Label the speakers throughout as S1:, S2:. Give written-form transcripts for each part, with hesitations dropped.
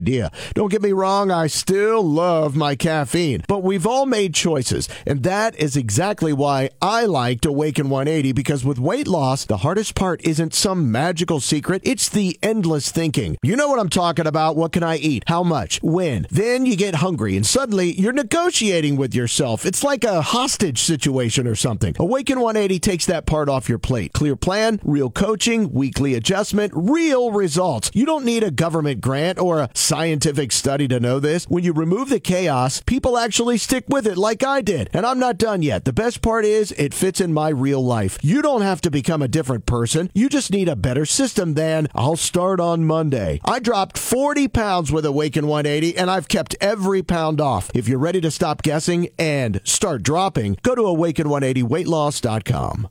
S1: idea. Don't get me wrong, I still love my caffeine, but we've all made choices, and that is exactly why I liked Awaken 180, because with weight loss, the hardest part isn't some magical secret, it's the endless thinking. You know what I'm talking about. What can I eat? How much? When? Then you get hungry, and suddenly you're negotiating with yourself. It's like a hostage situation or something. Awaken 180 takes that part off your plate. Clear plan, real coaching, weekly adjustment, real results. You don't need a government grant or a scientific study to know this. When you remove the chaos, people actually stick with it like I did. And I'm not done yet. The best part is it fits in my real life. You don't have to become a different person. You just need a better system than I'll start on Monday. I dropped 40 pounds with Awaken 180, and I've kept every pound off. If you're ready to stop guessing and start dropping, go to awaken180weightloss.com.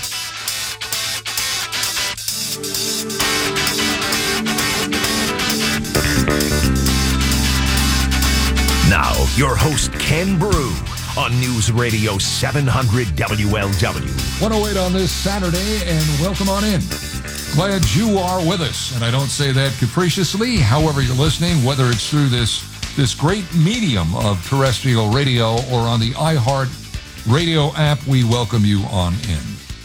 S2: Now, your host, Ken Brew, on News Radio 700 WLW.
S3: 108 on this Saturday, and welcome on in. Glad you are with us, and I don't say that capriciously. However you're listening, whether it's through this great medium of terrestrial radio or on the iHeart Radio app, we welcome you on in.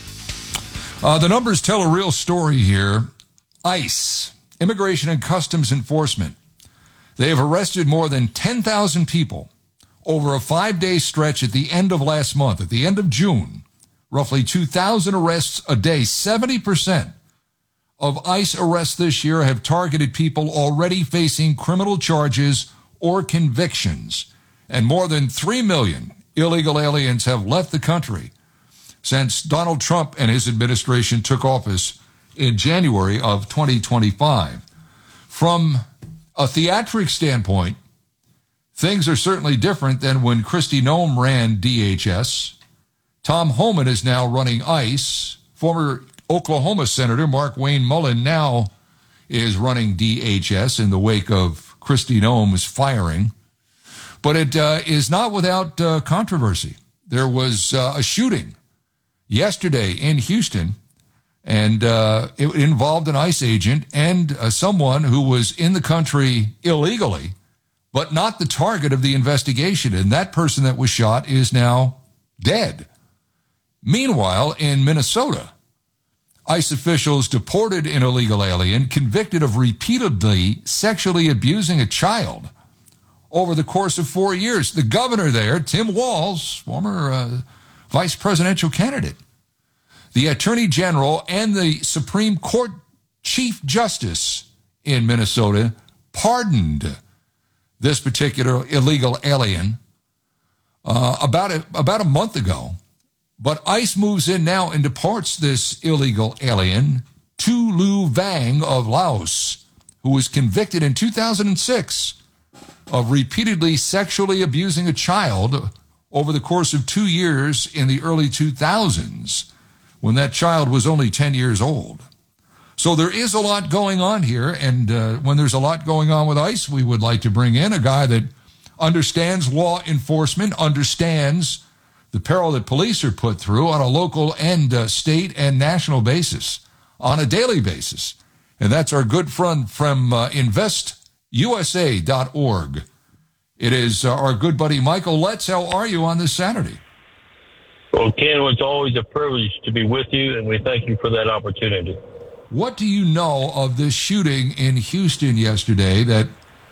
S3: The numbers tell a real story here. ICE, Immigration and Customs Enforcement, they have arrested more than 10,000 people over a 5-day stretch at the end of last month. At the end of June, roughly 2,000 arrests a day. 70% of ICE arrests this year have targeted people already facing criminal charges or convictions. And more than 3 million illegal aliens have left the country since Donald Trump and his administration took office in January of 2025. From a theatric standpoint, things are certainly different than when Kristi Noem ran DHS. Tom Homan is now running ICE. Former Oklahoma Senator Mark Wayne Mullen now is running DHS in the wake of Kristi Noem's firing. But it is not without controversy. There was a shooting yesterday in Houston, and it involved an ICE agent and someone who was in the country illegally, but not the target of the investigation. And that person that was shot is now dead. Meanwhile, in Minnesota, ICE officials deported an illegal alien convicted of repeatedly sexually abusing a child over the course of 4 years. The governor there, Tim Walz, former vice presidential candidate, the Attorney General, and the Supreme Court Chief Justice in Minnesota pardoned this particular illegal alien about a month ago. But ICE moves in now and deports this illegal alien, Tu Lu Vang of Laos, who was convicted in 2006 of repeatedly sexually abusing a child over the course of 2 years in the early 2000s, when that child was only 10 years old. So there is a lot going on here, and when there's a lot going on with ICE, we would like to bring in a guy that understands law enforcement, understands the peril that police are put through on a local and state and national basis, on a daily basis. And that's our good friend from InvestUSA.org. It is our good buddy Michael Letts. How are you on this Saturday?
S4: Well, Ken, it's always a privilege to be with you, and we thank you for that opportunity.
S3: What do you know of this shooting in Houston yesterday that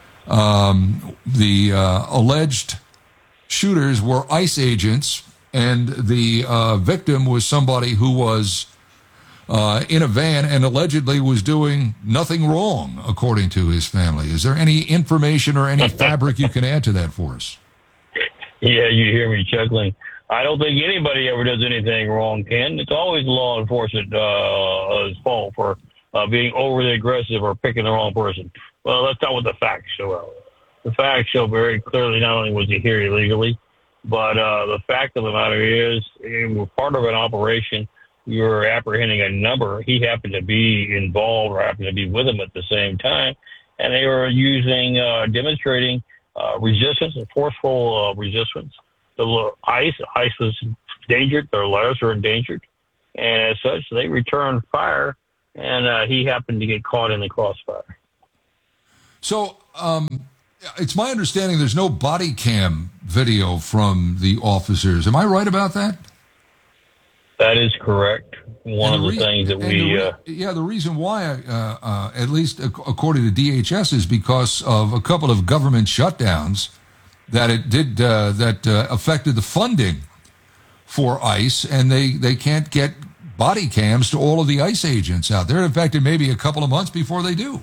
S3: the alleged shooters were ICE agents and the victim was somebody who was in a van and allegedly was doing nothing wrong, according to his family? Is there any information or any fabric you can add to that for us?
S4: Yeah, you hear me chuckling. I don't think anybody ever does anything wrong, Ken. It's always law enforcement's fault for being overly aggressive or picking the wrong person. Well, that's not what the facts show. The facts show very clearly not only was he here illegally, but the fact of the matter is, we're part of an operation. We were apprehending a number. He happened to be involved or happened to be with him at the same time, and they were demonstrating resistance and forceful resistance. The ICE was endangered. Their lives were endangered. And as such, they returned fire, and he happened to get caught in the crossfire.
S3: So it's my understanding there's no body cam video from the officers. Am I right about that?
S4: That is correct. One of the things that
S3: the reason why, at least according to DHS, is because of a couple of government shutdowns that it did that affected the funding for ICE, and they can't get body cams to all of the ICE agents out there. In fact, it may be a couple of months before they do.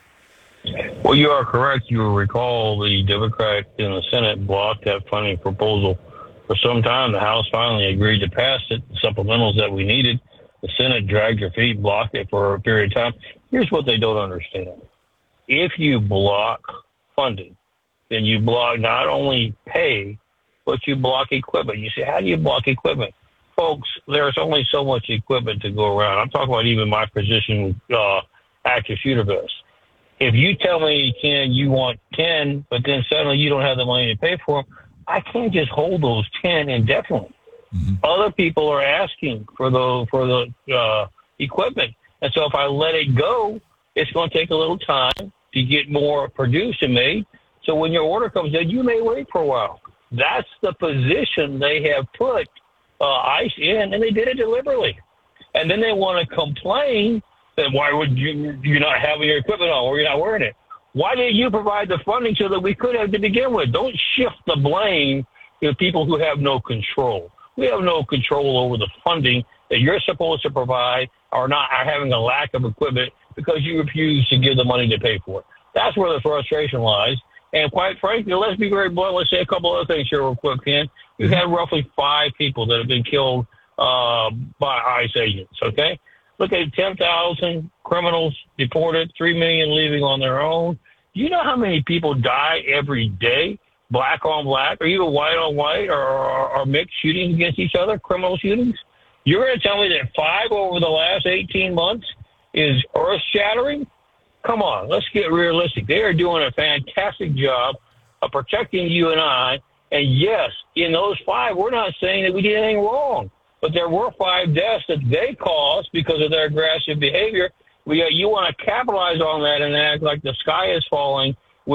S4: Well, you are correct. You will recall the Democrats in the Senate blocked that funding proposal for some time. The House finally agreed to pass it, the supplementals that we needed. The Senate dragged their feet, blocked it for a period of time. Here's what they don't understand. If you block funding, then you block not only pay, but you block equipment. You say, how do you block equipment? Folks, there's only so much equipment to go around. I'm talking about even my position, active shooter vest. If you tell me, Ken, you want 10, but then suddenly you don't have the money to pay for them, I can't just hold those 10 indefinitely. Mm-hmm. Other people are asking for the equipment. And so if I let it go, it's going to take a little time to get more produced and made. So when your order comes in, you may wait for a while. That's the position they have put ICE in, and they did it deliberately. And then they want to complain that why would you're not having your equipment on or you're not wearing it? Why didn't you provide the funding so that we could have to begin with? Don't shift the blame to people who have no control. We have no control over the funding that you're supposed to provide or having a lack of equipment because you refuse to give the money to pay for it. That's where the frustration lies. And quite frankly, let's be very blunt. Let's say a couple other things here real quick, Ken. We've had roughly 5 people that have been killed by ICE agents, okay? Look at 10,000 criminals deported, 3 million leaving on their own. Do you know how many people die every day, black on black, or even white on white, or mixed shootings against each other, criminal shootings? You're going to tell me that 5 over the last 18 months is earth-shattering? Come on, let's get realistic. They are doing a fantastic job of protecting you and I. And yes, in those 5, we're not saying that we did anything wrong, but there were 5 deaths that they caused because of their aggressive behavior. You want to capitalize on that and act like the sky is falling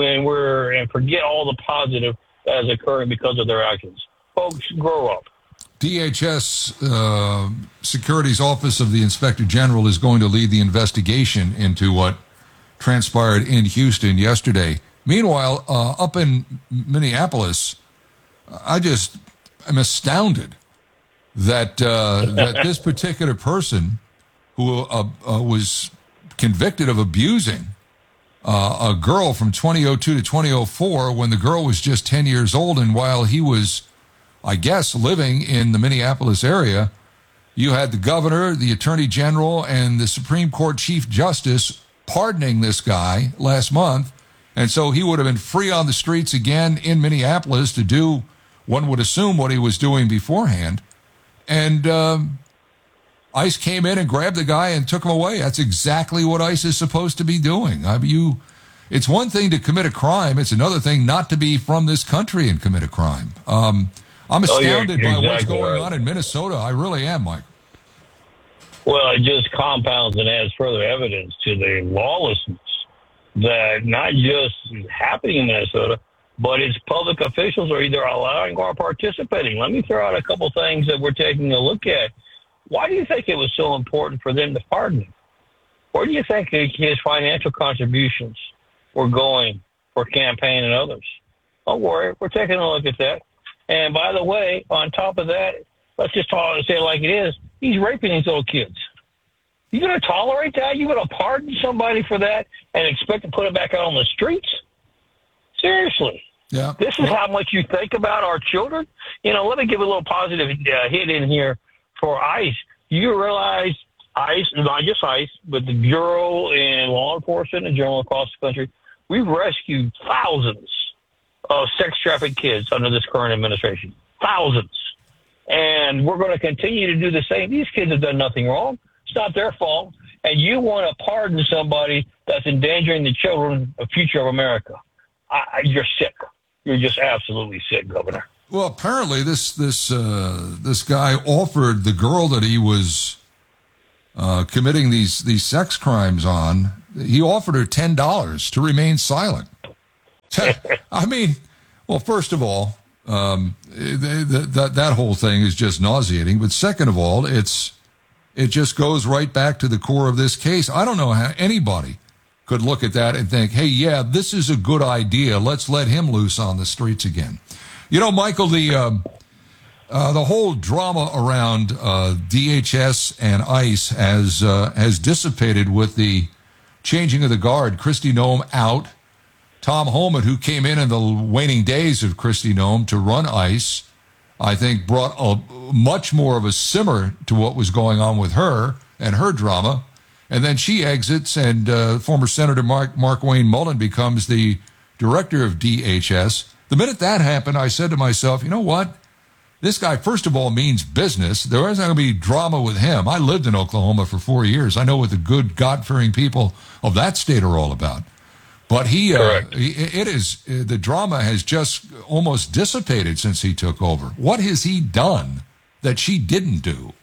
S4: and forget all the positive that is occurring because of their actions. Folks, grow up.
S3: DHS Securities Office of the Inspector General is going to lead the investigation into what transpired in Houston yesterday. Meanwhile, up in Minneapolis, I just am astounded that that this particular person who was convicted of abusing a girl from 2002 to 2004 when the girl was just 10 years old, and while he was, I guess, living in the Minneapolis area, you had the governor, the attorney general, and the Supreme Court Chief Justice pardoning this guy last month. And so he would have been free on the streets again in Minneapolis to do, one would assume, what he was doing beforehand. And ICE came in and grabbed the guy and took him away. That's exactly what ICE is supposed to be doing. I mean, it's one thing to commit a crime. It's another thing not to be from this country and commit a crime. I'm astounded by what's going on in Minnesota. I really am, Mike.
S4: Well, it just compounds and adds further evidence to the lawlessness that not just is happening in Minnesota, but its public officials are either allowing or participating. Let me throw out a couple things that we're taking a look at. Why do you think it was so important for them to pardon him? Where do you think his financial contributions were going for campaign and others? Don't worry, we're taking a look at that. And by the way, on top of that, let's just say it like it is, he's raping these little kids. You going to tolerate that? You going to pardon somebody for that and expect to put it back out on the streets? Seriously.
S3: Yeah.
S4: This is how much you think about our children? Let me give a little positive hit in here for ICE. You realize ICE, not just ICE, but the Bureau and law enforcement in general across the country, we've rescued thousands of sex-trafficked kids under this current administration. Thousands. And we're going to continue to do the same. These kids have done nothing wrong. It's not their fault. And you want to pardon somebody that's endangering the children, the future of America. You're sick. You're just absolutely sick, Governor.
S3: Well, apparently this guy offered the girl that he was committing these sex crimes on he offered her $10 to remain silent. I mean, well, first of all, that whole thing is just nauseating. But second of all, it just goes right back to the core of this case. I don't know how anybody could look at that and think, hey, yeah, this is a good idea. Let's let him loose on the streets again. You know, Michael, the whole drama around DHS and ICE has dissipated with the changing of the guard. Kristi Noem out. Tom Homan, who came in the waning days of Kristi Noem to run ICE, I think brought much more of a simmer to what was going on with her and her drama. And then she exits, and former Senator Mark Wayne Mullen becomes the director of DHS. The minute that happened, I said to myself, you know what? This guy, first of all, means business. There isn't going to be drama with him. I lived in Oklahoma for 4 years. I know what the good, God-fearing people of that state are all about. But the drama has just almost dissipated since he took over. What has he done that she didn't do?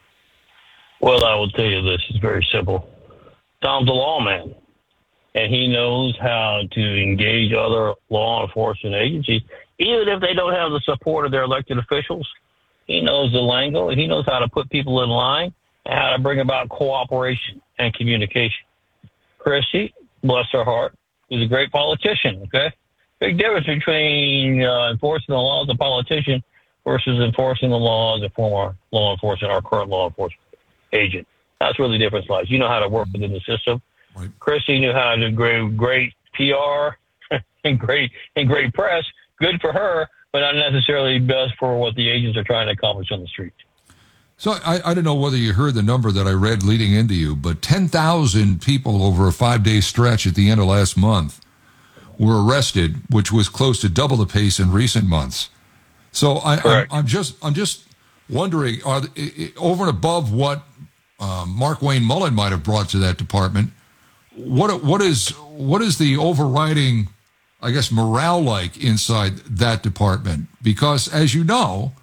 S4: Well, I will tell you this. It's very simple. Tom's a lawman, and he knows how to engage other law enforcement agencies, even if they don't have the support of their elected officials. He knows the lingo, and he knows how to put people in line and how to bring about cooperation and communication. Kristi, bless her heart, is a great politician, okay? Big difference between enforcing the law as a politician versus enforcing the law as a former law enforcement or current law enforcement agent. That's where the difference lies. You know how to work within the system. Right. Kristi knew how to do great PR and great press. Good for her, but not necessarily best for what the agents are trying to accomplish on the street.
S3: So I don't know whether you heard the number that I read leading into you, but 10,000 people over a 5-day stretch at the end of last month were arrested, which was close to double the pace in recent months. So I'm just wondering, over and above what Mark Wayne Mullen might have brought to that department, what is the overriding, I guess, morale like inside that department? Because as you know,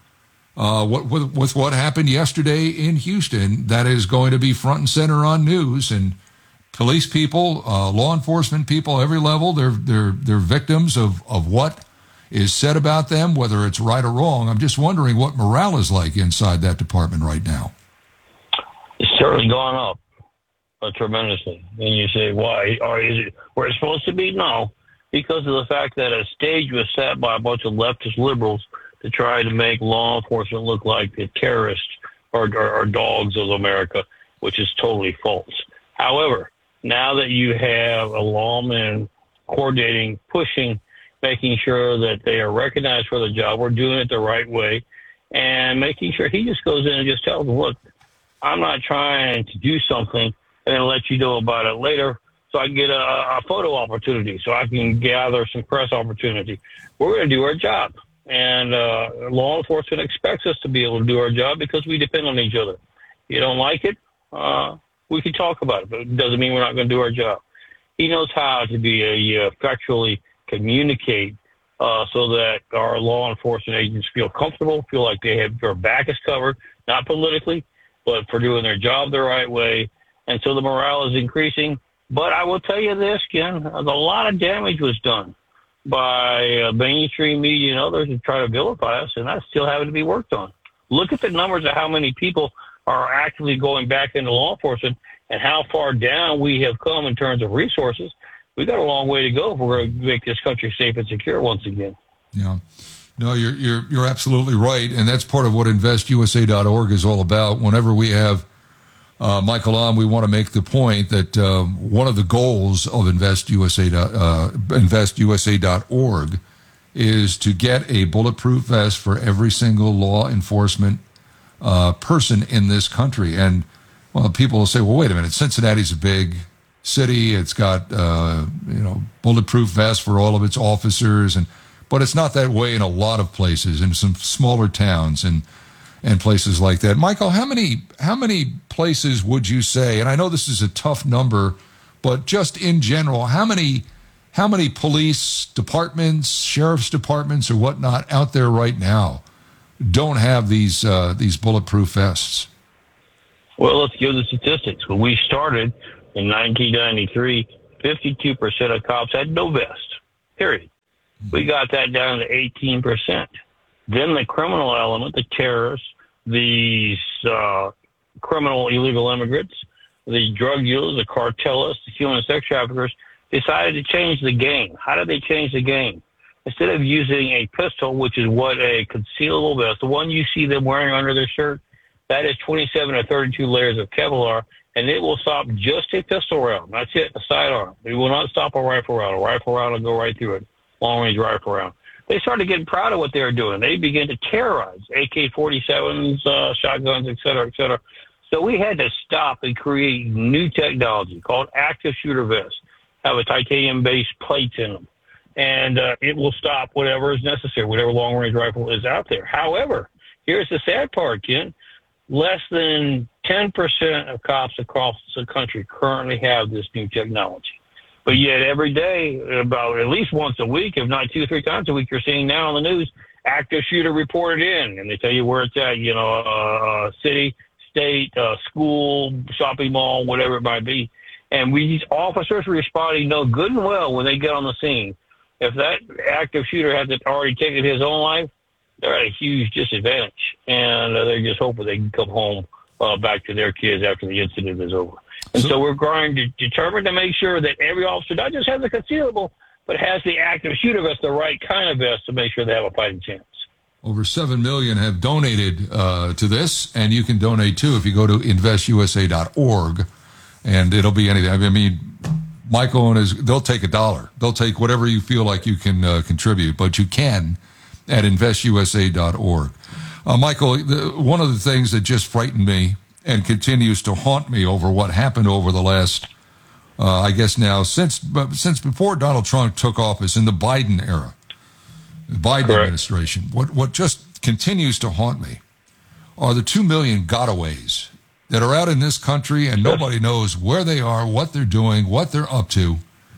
S3: with what happened yesterday in Houston, that is going to be front and center on news, and police people, law enforcement people, every level, they're victims of what is said about them, whether it's right or wrong. I'm just wondering what morale is like inside that department right now.
S4: It's certainly gone up tremendously. And you say, why? Or is it where it's supposed to be? No, because of the fact that a stage was set by a bunch of leftist liberals to try to make law enforcement look like the terrorists or dogs of America, which is totally false. However, now that you have a lawman coordinating, pushing, making sure that they are recognized for the job, we're doing it the right way, and making sure he just goes in and just tells them, look, I'm not trying to do something and then let you know about it later so I can get a photo opportunity, so I can gather some press opportunity. We're going to do our job. And law enforcement expects us to be able to do our job because we depend on each other. You don't like it, we can talk about it, but it doesn't mean we're not going to do our job. He knows how to be effectually communicate so that our law enforcement agents feel comfortable, feel like they have their back is covered, not politically, but for doing their job the right way. And so the morale is increasing. But I will tell you this, Ken, a lot of damage was done by mainstream media and others to try to vilify us, and that's still having to be worked on. Look at the numbers of how many people are actively going back into law enforcement and how far down we have come in terms of resources. We've got a long way to go if we're going to make this country safe and secure once again.
S3: Yeah. No, you're absolutely right, and that's part of what InvestUSA.org is all about. Whenever we have Michael on, we want to make the point that one of the goals of InvestUSA.org is to get a bulletproof vest for every single law enforcement person in this country. And well, people will say, well, wait a minute, Cincinnati's a big city. It's got bulletproof vests for all of its officers, but it's not that way in a lot of places, in some smaller towns and places like that. Michael, how many places would you say, and I know this is a tough number, but just in general, how many police departments, sheriff's departments or whatnot out there right now don't have these bulletproof vests?
S4: Well, let's give the statistics. When we started, In 1993, 52% of cops had no vest, period. We got that down to 18%. Then the criminal element, the terrorists, these criminal illegal immigrants, the drug dealers, the cartelists, the human sex traffickers, decided to change the game. How did they change the game? Instead of using a pistol, which is what a concealable vest, the one you see them wearing under their shirt, that is 27 or 32 layers of Kevlar, and it will stop just a pistol round. That's it, a sidearm. It will not stop a rifle round. A rifle round will go right through it, long-range rifle round. They started getting proud of what they were doing. They began to terrorize AK-47s, shotguns, et cetera, et cetera. So we had to stop and create new technology called active shooter vests, have a titanium-based plates in them. And it will stop whatever is necessary, whatever long-range rifle is out there. However, here's the sad part, Ken. Less than 10% of cops across the country currently have this new technology. But yet every day, about at least once a week, if not 2 or 3 times a week, you're seeing now on the news, active shooter reported in. And they tell you where it's at, city, state, school, shopping mall, whatever it might be. And these officers responding know good and well when they get on the scene. If that active shooter hasn't already taken his own life, they're at a huge disadvantage. And they're just hoping they can come home back to their kids after the incident is over. And so we're going to determine to make sure that every officer not just has a concealable, but has the active shooter vest, the right kind of vest, to make sure they have a fighting chance.
S3: Over 7 million have donated to this, and you can donate too if you go to investusa.org, and it'll be anything. I mean, Michael they'll take $1. They'll take whatever you feel like you can contribute, but you can at investusa.org. Michael, one of the things that just frightened me and continues to haunt me over what happened over the last, I guess now, since before Donald Trump took office in the Biden era, the Biden
S4: Correct.
S3: administration, what just continues to haunt me are the 2 million gotaways that are out in this country and nobody knows where they are, what they're doing, what they're up to.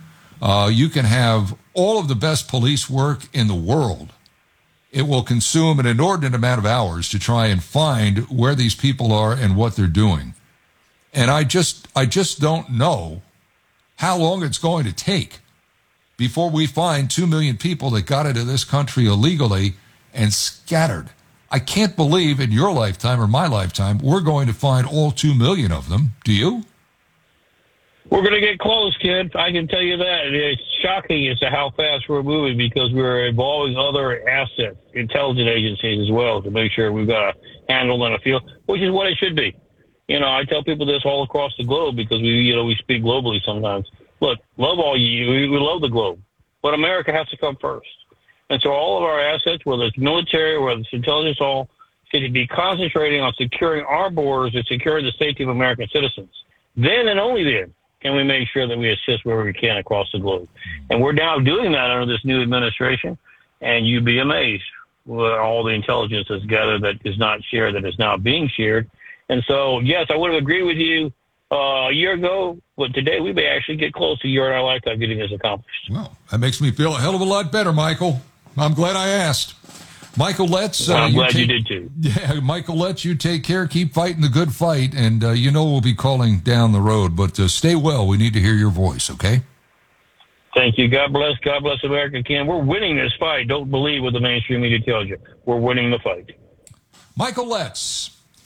S3: You can have all of the best police work in the world. It will consume an inordinate amount of hours to try and find where these people are and what they're doing. And I just don't know how long it's going to take before we find 2 million people that got into this country illegally and scattered. I can't believe in your lifetime or my lifetime we're going to find all 2 million of them. Do you?
S4: We're going to get close, kid. I can tell you that. It's shocking as to how fast we're moving because we're involving other assets, intelligence agencies as well, to make sure we've got a handle on a field, which is what it should be. I tell people this all across the globe because we speak globally sometimes. Look, love all we love the globe, but America has to come first. And so all of our assets, whether it's military, whether it's intelligence, all should be concentrating on securing our borders and securing the safety of American citizens. Then and only then can we make sure that we assist wherever we can across the globe. And we're now doing that under this new administration, and you'd be amazed with all the intelligence that's gathered that is not shared, that is now being shared. And so, yes, I would have agreed with you a year ago, but today we may actually get close to a year in our lifetime getting this accomplished.
S3: Well, that makes me feel a hell of a lot better, Michael. I'm glad I asked. Michael Letts.
S4: I'm glad you did too.
S3: Yeah, Michael Letts, you take care. Keep fighting the good fight. And we'll be calling down the road. But stay well. We need to hear your voice, okay?
S4: Thank you. God bless. God bless America, Ken. We're winning this fight. Don't believe what the mainstream media tells you. We're winning the fight.
S3: Michael Letts,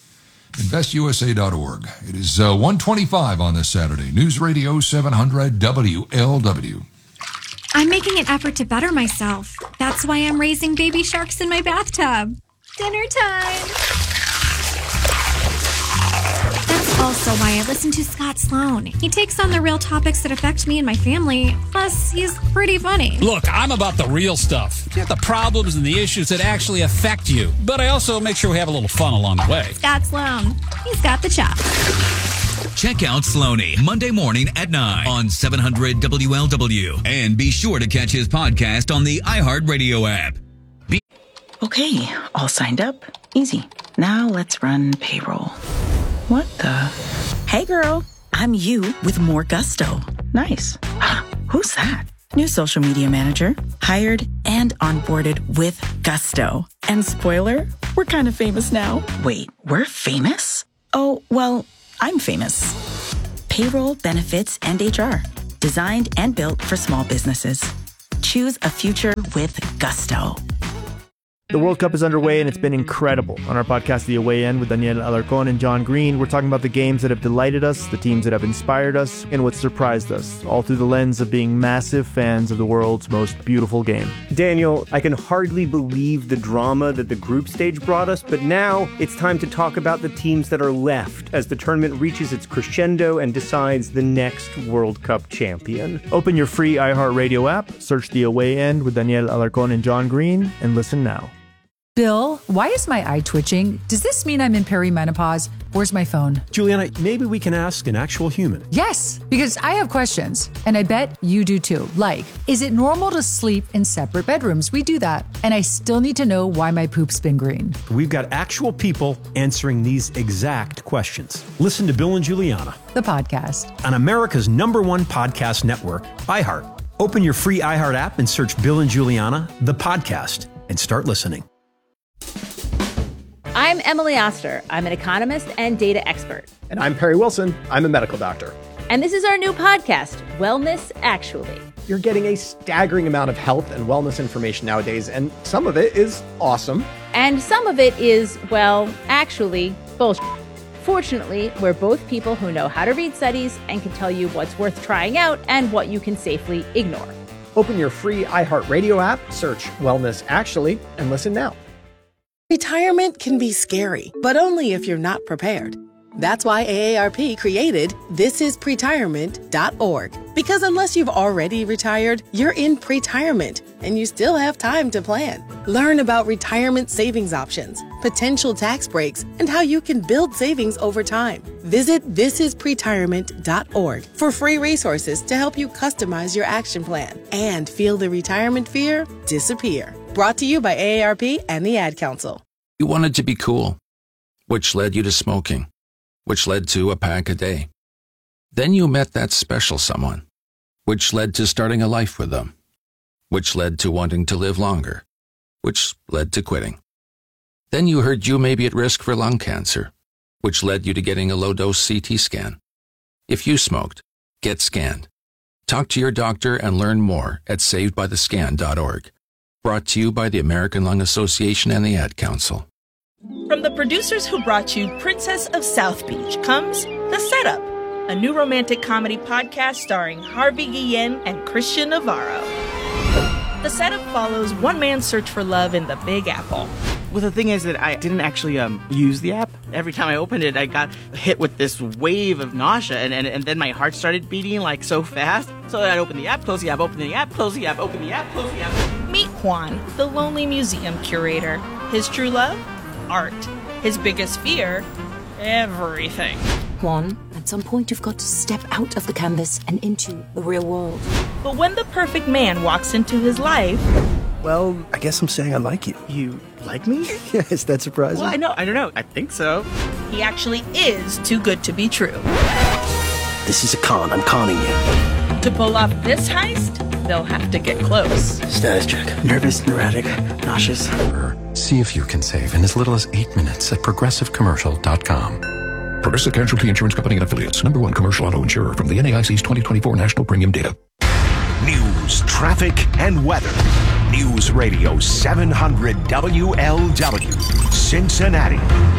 S3: investusa.org. It is 1:25 on this Saturday. News Radio 700 WLW.
S5: I'm making an effort to better myself. That's why I'm raising baby sharks in my bathtub. Dinner time. That's also why I listen to Scott Sloan. He takes on the real topics that affect me and my family. Plus, he's pretty funny.
S6: Look, I'm about the real stuff. The problems and the issues that actually affect you. But I also make sure we have a little fun along the way.
S5: Scott Sloan. He's got the chops.
S7: Check out Sloaney Monday morning at 9 on 700 WLW. And be sure to catch his podcast on the iHeartRadio app.
S8: Okay, all signed up. Easy. Now let's run payroll. What the? Hey girl, I'm you with more gusto. Nice. Who's that? New social media manager. Hired and onboarded with gusto. And spoiler, we're kind of famous now. Wait, we're famous? Oh, well, I'm famous. Payroll, benefits, and HR. Designed and built for small businesses. Choose a future with Gusto.
S9: The World Cup is underway and it's been incredible. On our podcast, The Away End, with Daniel Alarcón and John Green, we're talking about the games that have delighted us, the teams that have inspired us, and what surprised us, all through the lens of being massive fans of the world's most beautiful game. Daniel, I can hardly believe the drama that the group stage brought us, but now it's time to talk about the teams that are left as the tournament reaches its crescendo and decides the next World Cup champion. Open your free iHeartRadio app, search The Away End with Daniel Alarcón and John Green, and listen now.
S10: Bill, why is my eye twitching? Does this mean I'm in perimenopause? Where's my phone?
S11: Juliana, maybe we can ask an actual human.
S10: Yes, because I have questions, and I bet you do too. Like, is it normal to sleep in separate bedrooms? We do that. And I still need to know why my poop's been green.
S11: We've got actual people answering these exact questions. Listen to Bill and Juliana,
S10: the podcast,
S11: on America's #1 podcast network, iHeart. Open your free iHeart app and search Bill and Juliana, the podcast, and start listening.
S12: I'm Emily Oster. I'm an economist and data expert.
S13: And I'm Perry Wilson. I'm a medical doctor.
S12: And this is our new podcast, Wellness Actually.
S13: You're getting a staggering amount of health and wellness information nowadays, and some of it is awesome.
S12: And some of it is, well, actually, bullshit. Fortunately, we're both people who know how to read studies and can tell you what's worth trying out and what you can safely ignore.
S13: Open your free iHeartRadio app, search Wellness Actually, and listen now.
S14: Retirement can be scary, but only if you're not prepared. That's why AARP created thisispretirement.org. Because unless you've already retired, you're in pretirement, and you still have time to plan. Learn about retirement savings options, potential tax breaks, and how you can build savings over time. Visit thisispretirement.org for free resources to help you customize your action plan and feel the retirement fear disappear. Brought to you by AARP and the Ad Council.
S15: You wanted to be cool, which led you to smoking, which led to a pack a day. Then you met that special someone, which led to starting a life with them, which led to wanting to live longer, which led to quitting. Then you heard you may be at risk for lung cancer, which led you to getting a low-dose CT scan. If you smoked, get scanned. Talk to your doctor and learn more at savedbythescan.org. Brought to you by the American Lung Association and the Ad Council.
S16: From the producers who brought you Princess of South Beach comes The Setup, a new romantic comedy podcast starring Harvey Guillen and Christian Navarro. The Setup follows one man's search for love in the Big Apple.
S17: Well, the thing is that I didn't actually use the app. Every time I opened it, I got hit with this wave of nausea, and then my heart started beating like so fast. So I'd open the app, close the app, open the app, close the app, open the app, close the app.
S16: Meet Juan, the lonely museum curator. His true love? Art. His biggest fear? Everything.
S18: Juan, at some point you've got to step out of the canvas and into the real world.
S16: But when the perfect man walks into his life...
S19: Well, I guess I'm saying I like you.
S17: You like me?
S19: Yeah, is that surprising?
S17: Well, I don't know. I think so.
S16: He actually is too good to be true.
S19: This is a con. I'm conning you.
S16: To pull off this heist, they'll have to get close.
S19: Status check. Nervous, neurotic, nauseous.
S20: See if you can save in as little as 8 minutes at ProgressiveCommercial.com.
S21: Progressive Casualty Insurance Company and Affiliates. #1 commercial auto insurer from the NAIC's 2024 National Premium Data.
S2: News, traffic, and weather. News Radio 700 WLW, Cincinnati.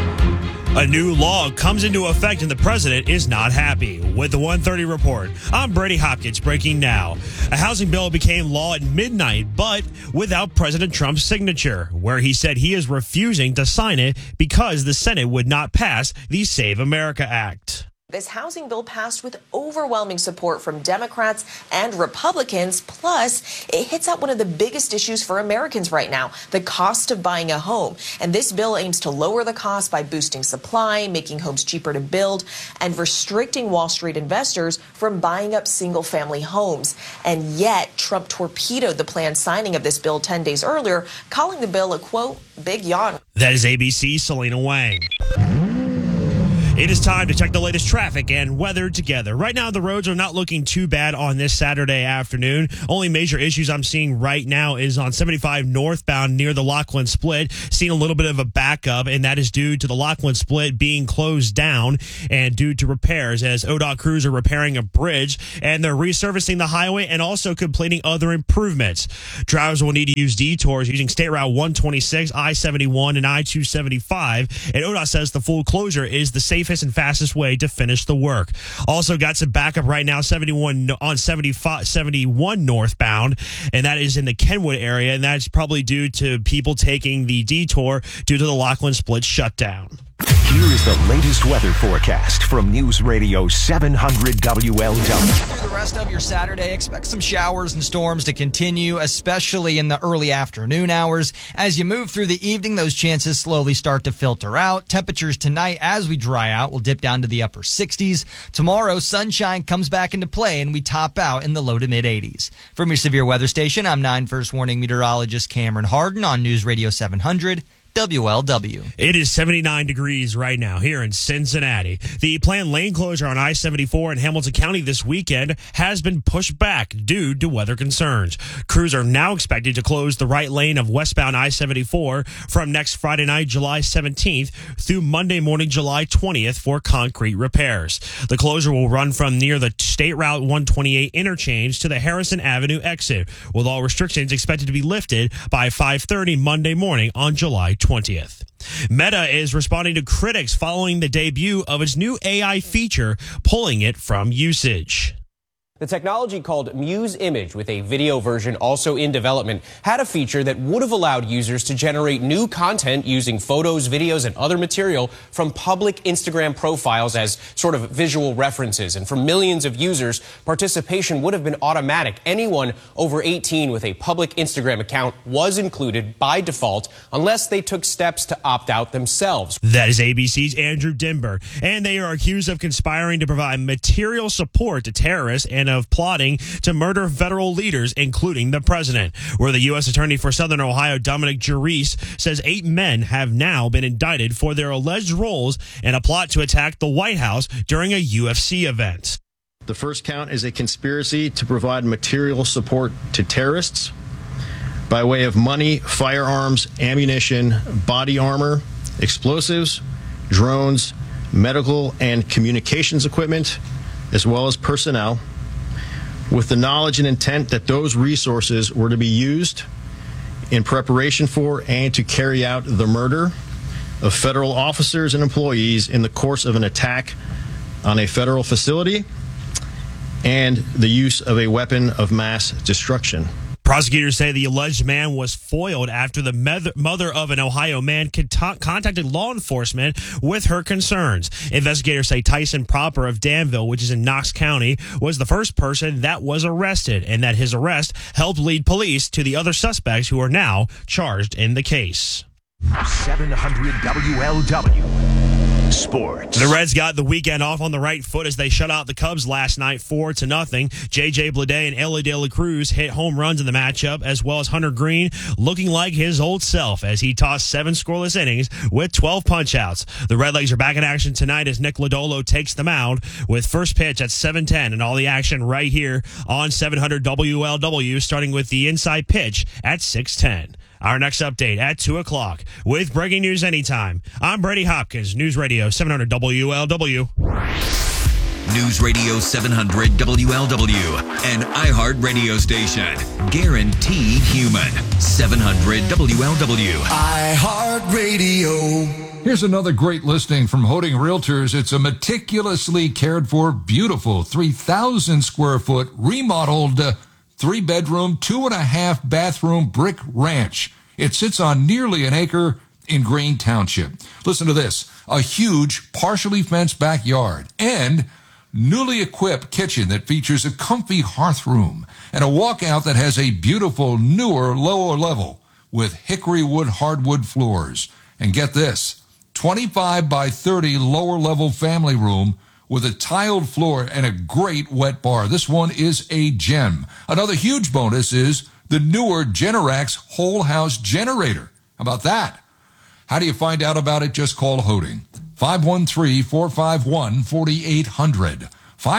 S22: A new law comes into effect and the president is not happy. With the 1:30 report, I'm Brady Hopkins breaking now. A housing bill became law at midnight, but without President Trump's signature, where he said he is refusing to sign it because the Senate would not pass the Save America Act.
S23: This housing bill passed with overwhelming support from Democrats and Republicans. Plus, it hits at one of the biggest issues for Americans right now, the cost of buying a home. And this bill aims to lower the cost by boosting supply, making homes cheaper to build, and restricting Wall Street investors from buying up single-family homes. And yet, Trump torpedoed the planned signing of this bill 10 days earlier, calling the bill a, quote, big yawn.
S22: That is ABC's Selena Wang. It is time to check the latest traffic and weather together. Right now, the roads are not looking too bad on this Saturday afternoon. Only major issues I'm seeing right now is on 75 northbound near the Lachlan Split. Seeing a little bit of a backup, and that is due to the Lachlan Split being closed down and due to repairs as ODOT crews are repairing a bridge and they're resurfacing the highway and also completing other improvements. Drivers will need to use detours using State Route 126, I-71, and I-275. And ODOT says the full closure is the safest and fastest way to finish the work. Also got some backup right now, 71 northbound, and that is in the Kenwood area, and that's probably due to people taking the detour due to the Lachlan Split shutdown.
S2: Here is the latest weather forecast from News Radio 700 WLW.
S1: For the rest of your Saturday, expect some showers and storms to continue, especially in the early afternoon hours. As you move through the evening, those chances slowly start to filter out. Temperatures tonight, as we dry out, will dip down to the upper 60s. Tomorrow, sunshine comes back into play, and we top out in the low to mid 80s. From your severe weather station, I'm 9 First Warning meteorologist Cameron Harden on News Radio 700. WLW.
S22: It is 79 degrees right now here in Cincinnati. The planned lane closure on I-74 in Hamilton County this weekend has been pushed back due to weather concerns. Crews are now expected to close the right lane of westbound I-74 from next Friday night, July 17th through Monday morning, July 20th for concrete repairs. The closure will run from near the State Route 128 interchange to the Harrison Avenue exit, with all restrictions expected to be lifted by 5:30 Monday morning on July 20th. Meta is responding to critics following the debut of its new AI feature, pulling it from usage.
S3: The technology called Muse Image, with a video version also in development, had a feature that would have allowed users to generate new content using photos, videos, and other material from public Instagram profiles as sort of visual references. And for millions of users, participation would have been automatic. Anyone over 18 with a public Instagram account was included by default unless they took steps to opt out themselves.
S22: That is ABC's Andrew Dimber, and they are accused of conspiring to provide material support to terrorists and of plotting to murder federal leaders, including the president, where the U.S. Attorney for Southern Ohio, Dominic Juris, says 8 men have now been indicted for their alleged roles in a plot to attack the White House during a UFC event.
S4: The first count is a conspiracy to provide material support to terrorists by way of money, firearms, ammunition, body armor, explosives, drones, medical and communications equipment, as well as personnel, with the knowledge and intent that those resources were to be used in preparation for and to carry out the murder of federal officers and employees in the course of an attack on a federal facility and the use of a weapon of mass destruction.
S22: Prosecutors say the alleged man was foiled after the mother of an Ohio man contacted law enforcement with her concerns. Investigators say Tyson Proper of Danville, which is in Knox County, was the first person that was arrested, and that his arrest helped lead police to the other suspects who are now charged in the case.
S2: 700 WLW. Sports.
S22: The Reds got the weekend off on the right foot as they shut out the Cubs last night 4-0. J.J. Bleday and Elly De La Cruz hit home runs in the matchup, as well as Hunter Green looking like his old self as he tossed 7 scoreless innings with 12 punch-outs. The Redlegs are back in action tonight as Nick Lodolo takes the mound with first pitch at 7:10, and all the action right here on 700 WLW, starting with the inside pitch at 6:10. Our next update at 2 o'clock with breaking news anytime. I'm Brady Hopkins, News Radio 700 WLW.
S7: News Radio 700 WLW, an iHeart radio station. Guaranteed human. 700 WLW.
S21: iHeart Radio. Here's another great listing from Holding Realtors. It's a meticulously cared for, beautiful 3,000 square foot remodeled 3-bedroom, 2.5 bathroom brick ranch. It sits on nearly an acre in Green Township. Listen to this. A huge, partially fenced backyard and newly equipped kitchen that features a comfy hearth room and a walkout that has a beautiful, newer, lower level with hickory wood hardwood floors. And get this, 25 by 30 lower level family room with a tiled floor and a great wet bar. This one is a gem. Another huge bonus is the newer Generac whole house generator. How about that? How do you find out about it? Just call Holding. 513-451-4800.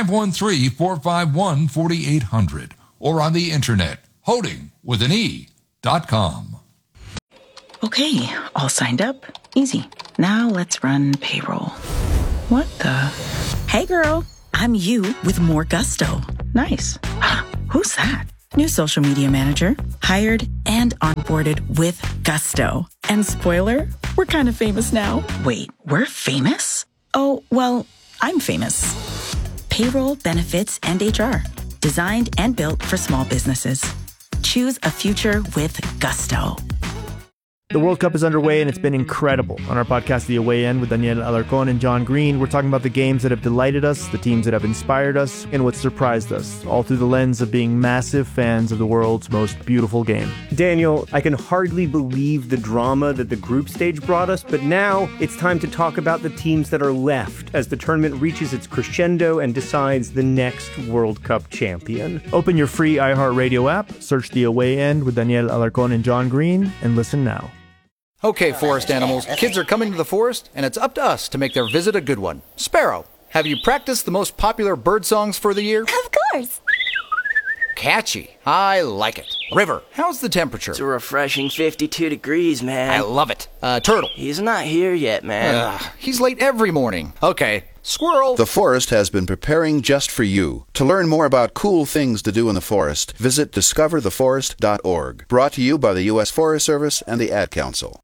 S21: 513-451-4800. Or on the internet, hoding.com.
S5: Okay, all signed up. Easy. Now let's run payroll. What the? Hey girl, I'm you with more gusto. Nice. Who's that? New social media manager, hired and onboarded with gusto. And spoiler, we're kind of famous now. Wait, we're famous? Oh, well, I'm famous. Payroll, benefits, and HR. Designed and built for small businesses. Choose a future with gusto.
S9: The World Cup is underway, and it's been incredible. On our podcast, The Away End, with Daniel Alarcón and John Green, we're talking about the games that have delighted us, the teams that have inspired us, and what surprised us, all through the lens of being massive fans of the world's most beautiful game.
S6: Daniel, I can hardly believe the drama that the group stage brought us, but now it's time to talk about the teams that are left as the tournament reaches its crescendo and decides the next World Cup champion.
S9: Open your free iHeartRadio app, search The Away End with Daniel Alarcón and John Green, and listen now.
S8: Okay, forest animals, kids are coming to the forest, and it's up to us to make their visit a good one. Sparrow, have you practiced the most popular bird songs for the year?
S24: Of course.
S8: Catchy. I like it. River, how's the temperature?
S25: It's a refreshing 52 degrees, man.
S8: I love it. Turtle.
S25: He's not here yet, man.
S8: He's late every morning. Okay. Squirrel.
S26: The forest has been preparing just for you. To learn more about cool things to do in the forest, visit discovertheforest.org. Brought to you by the U.S. Forest Service and the Ad Council.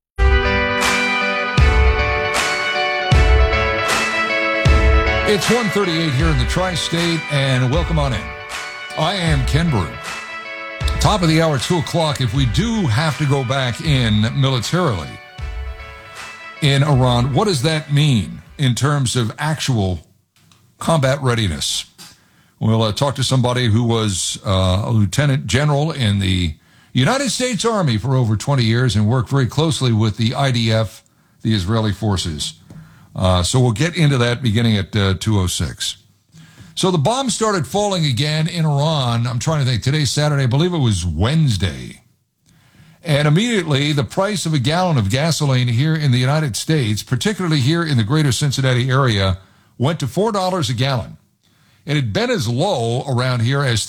S21: It's 1:38 here in the Tri-State, and welcome on in. I am Ken Brew. Top of the hour, 2 o'clock. If we do have to go back in militarily in Iran, what does that mean in terms of actual combat readiness? We'll talk to somebody who was a lieutenant general in the United States Army for over 20 years and worked very closely with the IDF, the Israeli forces. So we'll get into that beginning at 2:06. So the bombs started falling again in Iran. I'm trying to think. Today's Saturday. I believe it was Wednesday. And immediately the price of a gallon of gasoline here in the United States, particularly here in the greater Cincinnati area, went to $4 a gallon. It had been as low around here as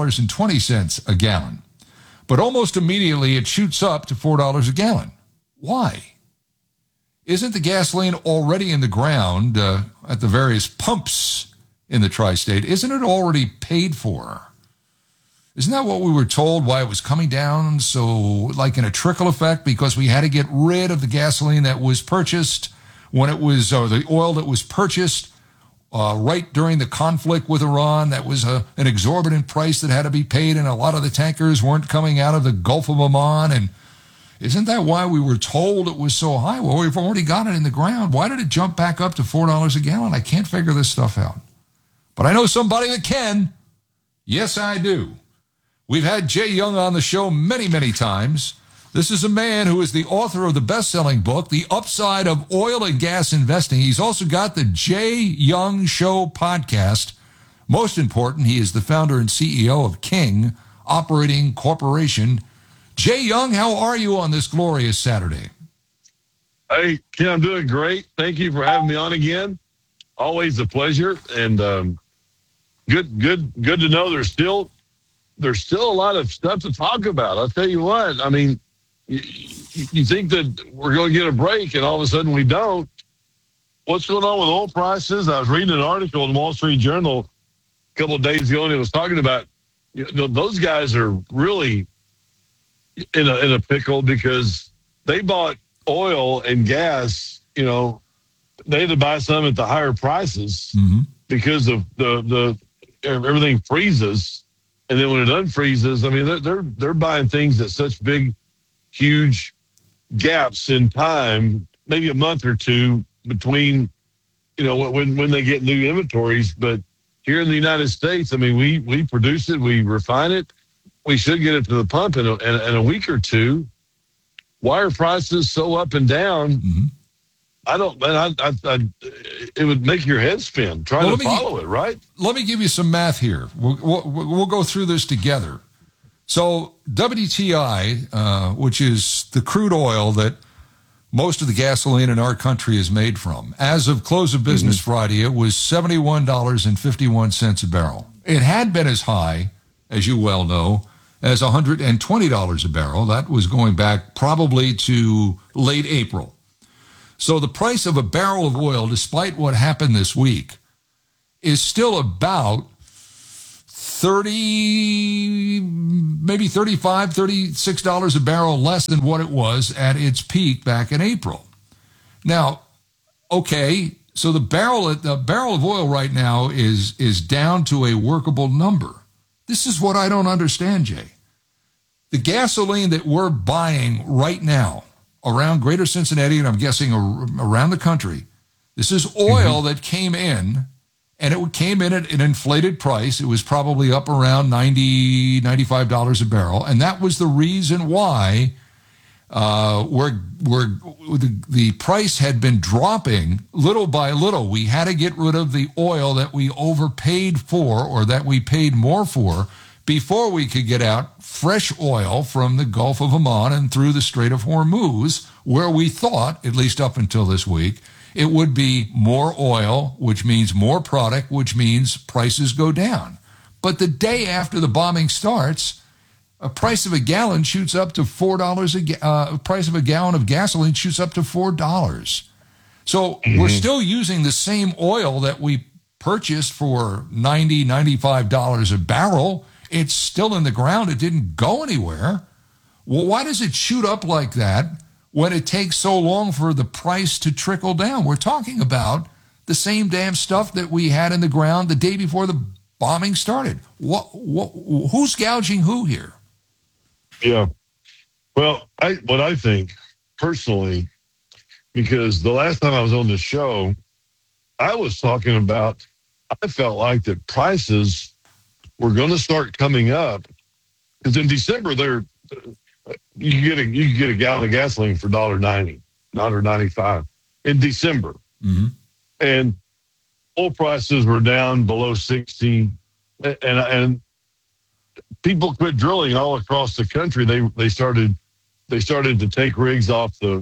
S21: $3.20 a gallon. But almost immediately it shoots up to $4 a gallon. Why? Isn't the gasoline already in the ground at the various pumps in the tri-state? Isn't it already paid for? Isn't that what we were told, why it was coming down so like in a trickle effect? Because we had to get rid of the gasoline that was purchased when it was, or the oil that was purchased right during the conflict with Iran. That was an exorbitant price that had to be paid, and a lot of the tankers weren't coming out of the Gulf of Oman. And isn't that why we were told it was so high? Well, we've already got it in the ground. Why did it jump back up to $4 a gallon? I can't figure this stuff out. But I know somebody that can. Yes, I do. We've had Jay Young on the show many, many times. This is a man who is the author of the best-selling book, The Upside of Oil and Gas Investing. He's also got the Jay Young Show podcast. Most important, he is the founder and CEO of King Operating Corporation. Jay Young, how are you on this glorious Saturday?
S27: Hey, Ken, I'm doing great. Thank you for having me on again. Always a pleasure, and good to know there's still a lot of stuff to talk about. I'll tell you what. I mean, you think that we're going to get a break, and all of a sudden we don't. What's going on with oil prices? I was reading an article in the Wall Street Journal a couple of days ago, and it was talking about those guys are really in a pickle because they bought oil and gas. They had to buy some at the higher prices because of the everything freezes, and then when it unfreezes, I mean they're buying things at such big, huge gaps in time, maybe a month or two between, when they get new inventories. But here in the United States, I mean, we produce it, we refine it. We should get it to the pump in a week or two. Why are prices so up and down? It would make your head spin trying to follow it, right?
S21: Let me give you some math here. We'll go through this together. So WTI, which is the crude oil that most of the gasoline in our country is made from. As of close of business Friday, it was $71.51 a barrel. It had been as high, as you well know, as $120 a barrel. That was going back probably to late April. So the price of a barrel of oil, despite what happened this week, is still about maybe $35, $36 a barrel less than what it was at its peak back in April. Now, okay, so the barrel of oil right now is down to a workable number. This is what I don't understand, Jay. The gasoline that we're buying right now around Greater Cincinnati, and I'm guessing around the country, this is oil that came in, and it came in at an inflated price. It was probably up around $90, $95 a barrel, and that was the reason why the price had been dropping little by little. We had to get rid of the oil that we overpaid for, or that we paid more for, before we could get out fresh oil from the Gulf of Oman and through the Strait of Hormuz, where we thought, at least up until this week, it would be more oil, which means more product, which means prices go down. But the day after the bombing starts, a price of a gallon shoots up to $4. Price of a gallon of gasoline shoots up to $4. So we're still using the same oil that we purchased for $90, $95 a barrel. It's still in the ground. It didn't go anywhere. Well, why does it shoot up like that when it takes so long for the price to trickle down? We're talking about the same damn stuff that we had in the ground the day before the bombing started. Who's gouging who here?
S27: Yeah. Well, what I think personally, because the last time I was on the show, I was talking about, I felt like that prices were going to start coming up, because in December you can get a gallon of gasoline for $1.90, $1.95 in December, and oil prices were down below 60, and people quit drilling all across the country. They started to take rigs off out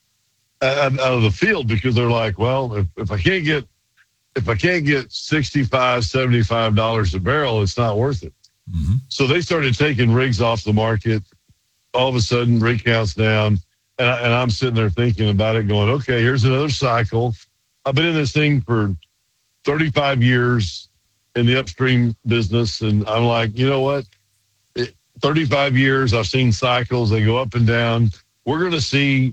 S27: of the field, because they're like, well, if I can't get $65, $75 a barrel, it's not worth it. So they started taking rigs off the market. All of a sudden, rig count's down, and I'm sitting there thinking about it, going, okay, here's another cycle. I've been in this thing for 35 years in the upstream business, and I'm like, you know what? 35 years, I've seen cycles. They go up and down. We're going to see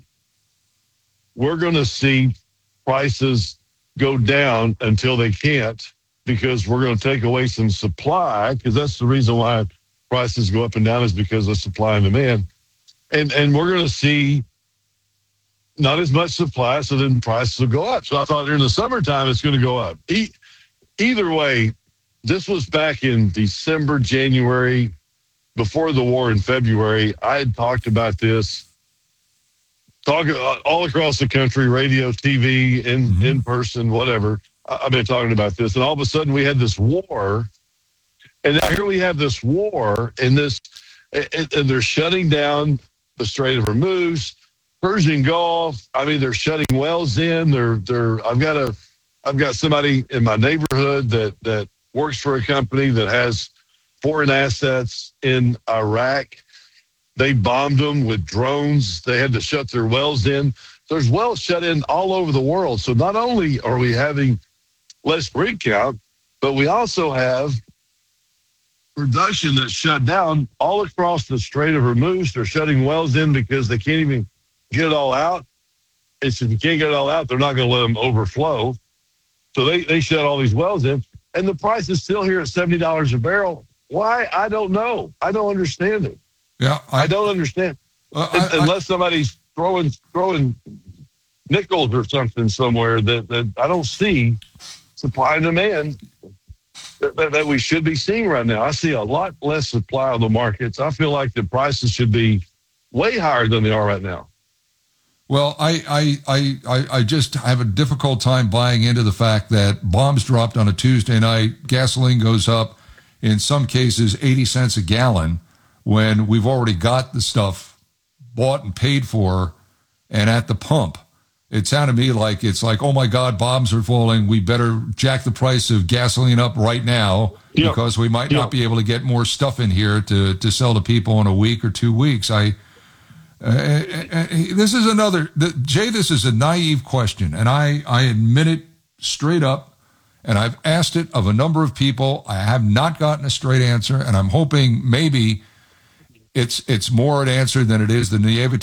S27: prices go down until they can't, because we're going to take away some supply, because that's the reason why prices go up and down, is because of supply and demand. And we're going to see not as much supply, so then prices will go up. So I thought during the summertime it's going to go up. Either way, this was back in December, January, before the war in February. I had talked about this, all across the country, radio, TV, in person, whatever. I've been talking about this, and all of a sudden we had this war, and now here we have this war, and they're shutting down the Strait of Hormuz, Persian Gulf. I mean, they're shutting wells in. I've got somebody in my neighborhood that works for a company that has foreign assets in Iraq. They bombed them with drones. They had to shut their wells in. There's wells shut in all over the world. So not only are we having less rig count, but we also have production that's shut down all across the Strait of Hormuz. They're shutting wells in because they can't even get it all out. If you can't get it all out, they're not going to let them overflow. So they shut all these wells in. And the price is still here at $70 a barrel. Why? I don't know. I don't understand it.
S21: Yeah,
S27: I don't understand. Unless somebody's throwing nickels or something somewhere that I don't see supply and demand that we should be seeing right now. I see a lot less supply on the markets. I feel like the prices should be way higher than they are right now.
S21: Well, I just have a difficult time buying into the fact that bombs dropped on a Tuesday night, gasoline goes up, in some cases 80 cents a gallon, when we've already got the stuff bought and paid for and at the pump. It sounded to me like it's like, oh my God, bombs are falling. We better jack the price of gasoline up right now because we might not be able to get more stuff in here to sell to people in a week or 2 weeks. This is Jay, this is a naive question, and I admit it straight up, and I've asked it of a number of people. I have not gotten a straight answer, and I'm hoping maybe it's more an answer than it is the naivete